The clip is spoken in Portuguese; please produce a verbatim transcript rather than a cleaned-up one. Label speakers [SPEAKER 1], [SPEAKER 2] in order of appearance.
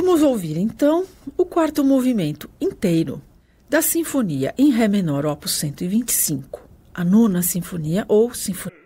[SPEAKER 1] Vamos ouvir, então, o quarto movimento inteiro da Sinfonia em Ré menor, opus cento e vinte e cinco, a nona sinfonia ou Sinfonia